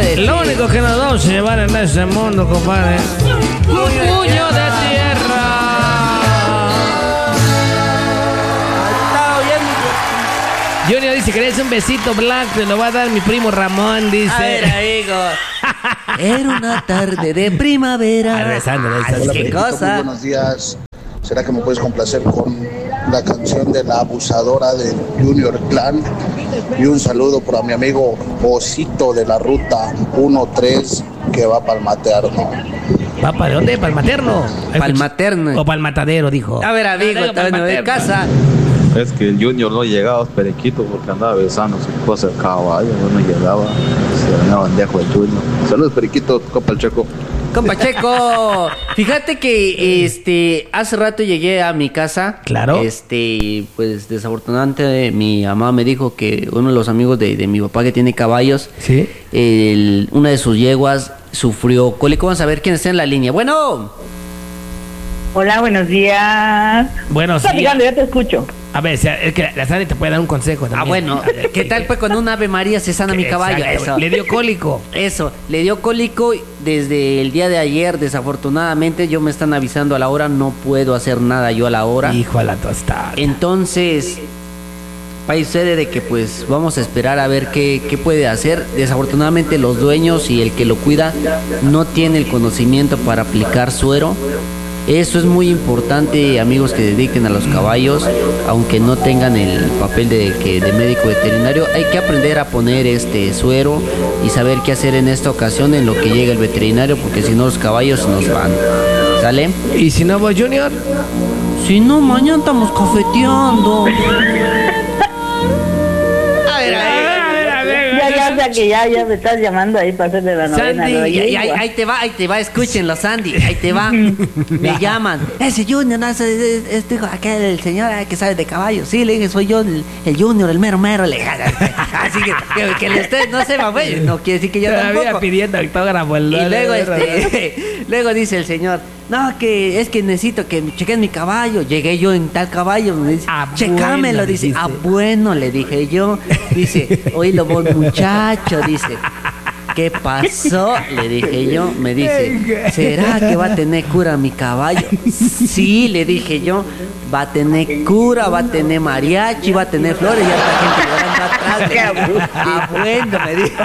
decir. Lo único que nos vamos a llevar en ese mundo, compadre, un puño de tierra. Está bien. Junior dice que es un besito black, te lo va a dar mi primo Ramón, dice. A ver, amigo. Era una tarde de primavera. Rezando. Hola, ¿Qué Periquito, cosa? muy buenos días. ¿Será que me puedes complacer con la canción de La Abusadora de Junior Clan? Y un saludo para mi amigo Osito de la ruta 13 que va para el Materno. ¿Va para dónde? ¿Para el materno? Para el materno. O para el matadero, dijo. A ver, amigo, Pa'l también de materno. casa. Es que el Junior no llegaba a Perequito porque andaba besando a su esposa el caballo, no llegaba, se venía bandejo el Junior. Saludos Periquito, copa el Checo. Compa Checo, fíjate que hace rato llegué a mi casa. Claro. Pues desafortunadamente mi mamá me dijo que uno de los amigos de mi papá que tiene caballos, Sí. una de sus yeguas sufrió cólico. Vamos a ver quién está en la línea. Bueno. Hola, buenos días. Bueno, sí. Platicando, ya te escucho. A ver, es que la Sandy te puede dar un consejo también. Ah, bueno, ¿qué tal pues con un Ave María se sana mi caballo? Exacto, Eso. le dio cólico. Eso, le dio cólico desde el día de ayer, desafortunadamente. Yo me están avisando a la hora, no puedo hacer nada yo a la hora. Hijo a la tostada. Entonces, sucede de que pues vamos a esperar a ver qué puede hacer. Desafortunadamente los dueños y el que lo cuida no tiene el conocimiento para aplicar suero. Eso es muy importante, amigos que dediquen a los caballos, aunque no tengan el papel de médico veterinario. Hay que aprender a poner suero y saber qué hacer en esta ocasión en lo que llega el veterinario, porque si no los caballos se nos van. ¿Sale? ¿Y si no voy, Junior? Si no, mañana estamos cafeteando. A ver, Ya, o sea que ya me estás llamando ahí para hacerle la novena. Sandy, ¿no? ahí te va, escúchenlo, Sandy, ahí te va. Me llaman. Ese Junior, no, es aquel el señor que sabe de caballos. Sí, le dije, soy yo, el Junior, el mero, le dije. Así que usted no sepa, güey, no quiere decir que yo Todavía tampoco. pidiendo autógrafo. Y luego, luego dice el señor, no, que es que necesito que me chequen mi caballo. Llegué yo en tal caballo, me dice, checámelo, bueno, dice. dijiste. Bueno, le dije yo. Dice, oye, lo buen muchacho, dice. ¿Qué pasó? Le dije yo. Me dice, ¿será que va a tener cura mi caballo? Sí, le dije yo. Va a tener cura, va a tener mariachi, va a tener flores y hasta gente llorando atrás. Ah, bueno, me dijo.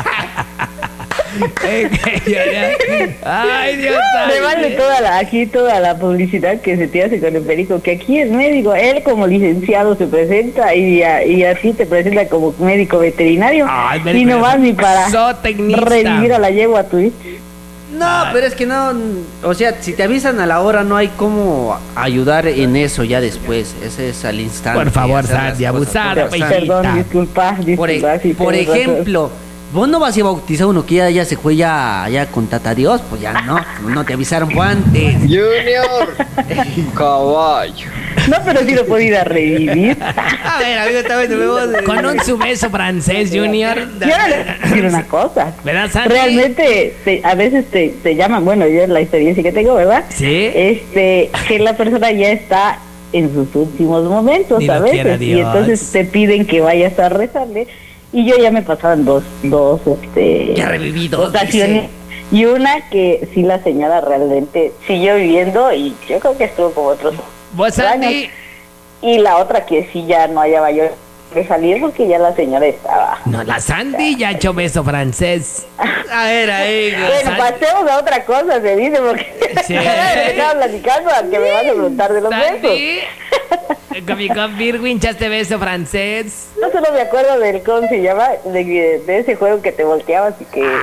Ay, Dios Me vale toda la publicidad que se te hace con el perico, que aquí es médico. Él como licenciado se presenta y así te presenta como médico veterinario. Ay, y no vas ni para zootecnista. revivir a la yegua tu hijo. No, pero es que no, o sea, si te avisan a la hora no hay cómo ayudar en eso ya después, ese es al instante. Por favor, hacer las Sandy, cosas. abusada, Pero, Perdón, disculpa. Por ejemplo, vos no vas a bautizar uno que ya se fue ya con Tata Dios, pues ya no te avisaron pues antes. Junior, caballo. No, pero sí lo puedo ir a revivir. A ver, amigo, también me voy a... Con un subeso francés, Junior. Yo le voy a decir una cosa. ¿Verdad, Sandy? Realmente, a veces te llaman, bueno, yo es la experiencia que tengo, ¿verdad? Sí. Que la persona ya está en sus últimos momentos, Ni lo a quiera veces. Y Dios. entonces te piden que vayas a rezarle. Y yo ya me pasaban dos Ya revivido. ocasiones. Y una que sí la señora realmente siguió viviendo y yo creo que estuvo como otros ¿Vos, Sandy? años. Y la otra que sí ya no hallaba yo de salir porque ya la señora estaba. No, la Sandy ya echó beso francés. A ver, amigo. Bueno, pasemos a otra cosa, se dice, porque Sí. me estaba platicando a que me vas a preguntar de los besos. Sandy, con mi Virwin echaste beso francés. No solo me acuerdo del, ¿cómo se llama? De ese juego que te volteabas y que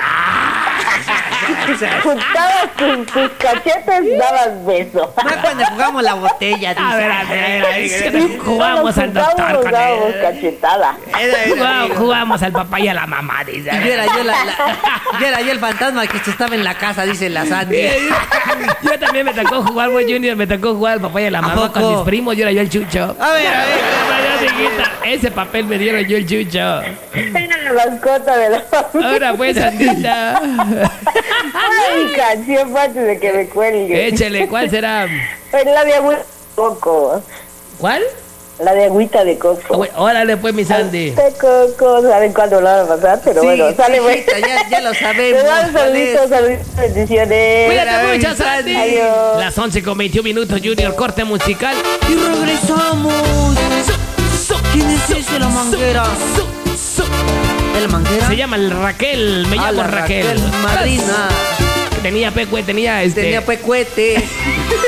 juntabas tus cachetes, dabas beso. No es cuando jugamos la botella, dice. A ver, jugamos al doctor Nos con dábamos él. cachetada. Jugamos al papá y a la mamá, dice. Y yo era yo el fantasma que estaba en la casa, dice la Sandy. Yo también me tocó jugar, güey, Junior, me tocó jugar al papá y a la ¿A mamá poco? con mis primos, yo era yo el chucho. A ver. Ese papel me dieron yo el chucho. Era la mascota de la familia. Ahora pues, Sandita. Ay, mi canción antes de que me cuelgue. Échale, ¿cuál será? Pero la había muy poco. ¿Cuál? La de agüita de coco. Órale pues, mi Sandy. De coco, ¿saben cuándo lo van a pasar? Pero Sí, bueno, sale bueno. hijita, ya lo sabemos. Te mando saluditos, bendiciones. Cuídate mucho, Sandy. Adiós. Las 11:21, Junior, corte musical. Y regresamos. ¿Quién es ese, la manguera? ¿De la manguera? Se llama el Raquel, me llamo la Raquel. Madrina. Tenía pecuete. Tenía pecuete.